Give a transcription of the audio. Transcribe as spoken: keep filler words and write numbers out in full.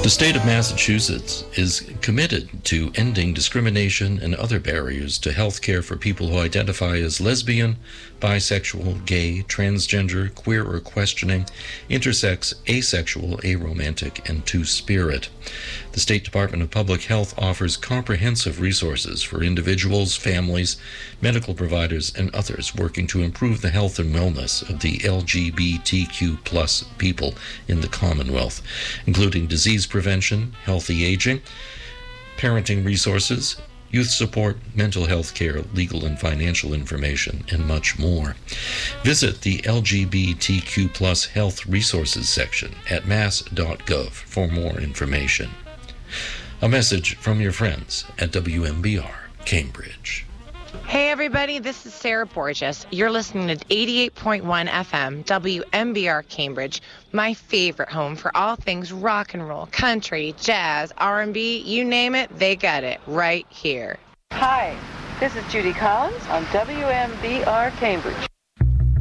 The state of Massachusetts is committed to ending discrimination and other barriers to health care for people who identify as lesbian, bisexual, gay, transgender, queer or questioning, intersex, asexual, aromantic, and two-spirit. The State Department of Public Health offers comprehensive resources for individuals, families, medical providers, and others working to improve the health and wellness of the L G B T Q plus people in the Commonwealth, including disease prevention, healthy aging, parenting resources, youth support, mental health care, legal and financial information, and much more. Visit the L G B T Q plus Health Resources section at mass dot gov for more information. A message from your friends at W M B R Cambridge. Hey everybody, this is Sarah Borges. You're listening to eighty-eight point one F M, W M B R Cambridge, my favorite home for all things rock and roll, country, jazz, R and B, you name it, they got it right here. Hi, this is Judy Collins on W M B R Cambridge.